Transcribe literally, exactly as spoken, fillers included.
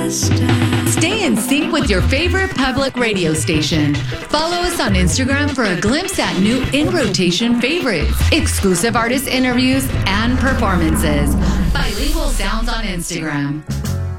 Stay in sync with your favorite public radio station. Follow us on Instagram for a glimpse at new in-rotation favorites, exclusive artist interviews, and performances. Bilingual Sounds on Instagram.